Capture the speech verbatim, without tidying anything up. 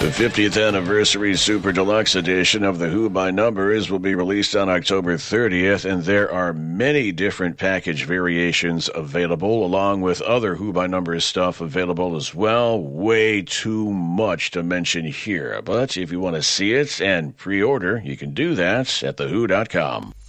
The fiftieth Anniversary Super Deluxe Edition of The Who by Numbers will be released on October thirtieth, and there are many different package variations available, along with other Who by Numbers stuff available as well. Way too much to mention here, but if you want to see it and pre-order, you can do that at the who dot com.